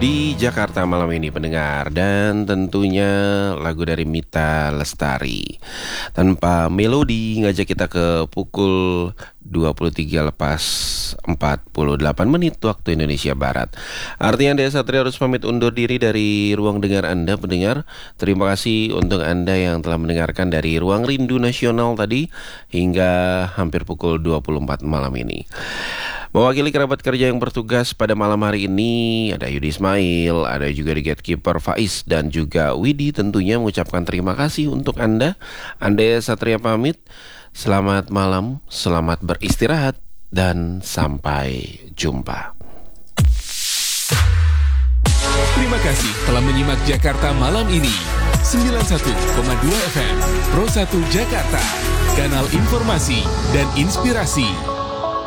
di Jakarta malam ini pendengar. Dan tentunya lagu dari Mita Lestari, Tanpa Melodi, ngajak kita ke pukul 23 lepas 48 menit waktu Indonesia Barat. Artinya Dea Satria harus pamit undur diri dari ruang dengar Anda pendengar. Terima kasih untuk Anda yang telah mendengarkan dari Ruang Rindu Nasional tadi hingga hampir pukul 24 malam ini. Mewakili kerabat kerja yang bertugas pada malam hari ini, ada Yudi Ismail, ada juga The Gatekeeper Faiz dan juga Widi, tentunya mengucapkan terima kasih untuk Anda. Anda Satria pamit, selamat malam, selamat beristirahat, dan sampai jumpa. Terima kasih telah menyimak Jakarta Malam ini. 91,2 FM Pro 1 Jakarta, kanal informasi dan inspirasi.